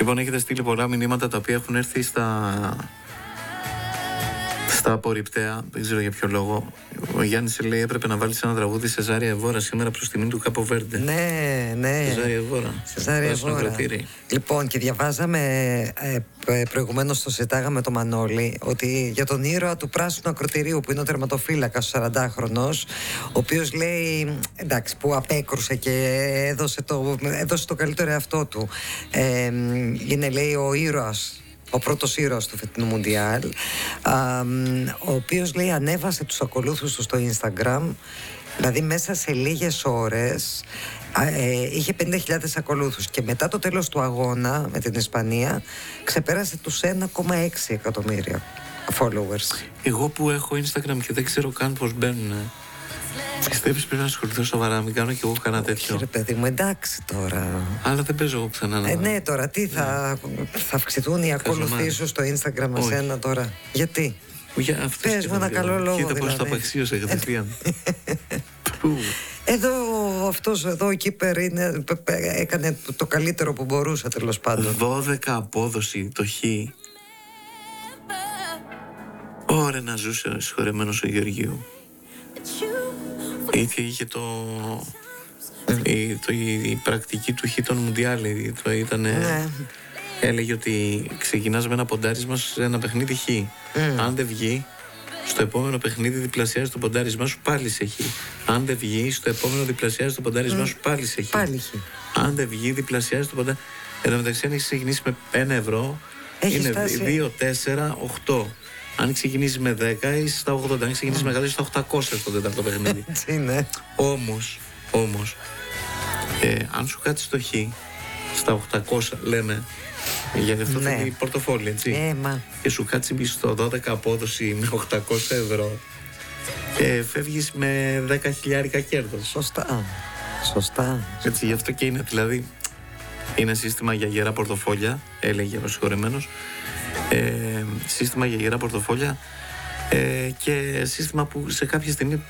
Λοιπόν, έχετε στείλει πολλά μηνύματα τα οποία έχουν έρθει στα απορριπταία, δεν ξέρω για ποιο λόγο. Ο Γιάννης λέει έπρεπε να βάλεις ένα τραγούδι Σεζάρια Εβόρα σήμερα προς τιμή του Κάπο Βέρντε. Ναι. Σεζάρια Εβόρα. Σεζάρια Εβόρα. Λοιπόν, και διαβάζαμε προηγουμένως, το συζητάγαμε το Μανώλη, ότι για τον ήρωα του πράσινου ακροτηρίου που είναι ο τερματοφύλακας, ο 40χρονος, ο οποίος λέει, εντάξει, που απέκρουσε και έδωσε το καλύτερο εαυτό του. Είναι, λέει, ο ήρωας, ο πρώτος ήρωας του φετινού Μουντιάλ, ο οποίος, λέει, ανέβασε τους ακολούθους του στο Instagram, δηλαδή μέσα σε λίγες ώρες είχε 50.000 ακολούθους και μετά το τέλος του αγώνα με την Ισπανία ξεπέρασε τους 1,6 εκατομμύρια followers. Εγώ που έχω Instagram και δεν ξέρω καν πως μπαίνουν, πιστεύεις πρέπει να ασχοληθώ σοβαρά, μην κάνω κι εγώ κανένα τέτοιο? Ρε παιδί μου, εντάξει τώρα. Αλλά δεν παίζω εγώ ξανά να... Ναι, τώρα τι θα αυξηθούν οι ακολουθοί σου στο Instagram με σένα τώρα? Γιατί? Πες μου ένα καλό λόγο. Κοίτα πώς το απαξίωσε κατευθείαν. Εδώ αυτός εδώ ο κύπερ έκανε το καλύτερο που μπορούσε, τέλος πάντων. 12 απόδοση το χ. Ωραία να ζούσε ο συγχωρεμένος ο Γεωργίου. Είχε η πρακτική του χ των Μουντιάλ. Έλεγε ότι ξεκινάς με ένα ποντάρισμα σε ένα παιχνίδι χ. Αν δεν βγει, στο επόμενο παιχνίδι διπλασιάζει το ποντάρισμά σου, πάλι σε χ. Αν δεν βγει, στο επόμενο διπλασιάζει το ποντάρισμά σου, πάλι σε χ. Αν δεν βγει, διπλασιάζει το ποντάρισμά. Εν τω μεταξύ, αν έχει ξεκινήσει με 1 ευρώ, είναι 2, 4, 8. Αν ξεκινήσει με 10, είσαι στα 80. Αν ξεκινήσει με 100, είσαι στα 800 στο τέταρτο παιχνίδι. Όμως, αν σου κάτσει το χ στα 800, λέμε, γιατί αυτό θέλει πορτοφόλι, έτσι. Και σου κάτσει στο 12 απόδοση με 800 ευρώ, φεύγεις με 10.000 κέρδος. Σωστά. Έτσι, γι' αυτό και είναι, δηλαδή, είναι σύστημα για γερά πορτοφόλια, έλεγε ο συγχωρεμένος. Σύστημα για γερά πορτοφόλια και σύστημα που σε κάποια στιγμή